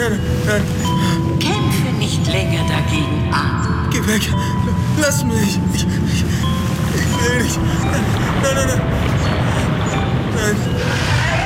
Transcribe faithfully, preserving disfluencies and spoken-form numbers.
nein, nein. Kämpfe nicht länger dagegen an. Geh weg. Lass mich. Ich, ich, ich will nicht. Nein, nein, nein.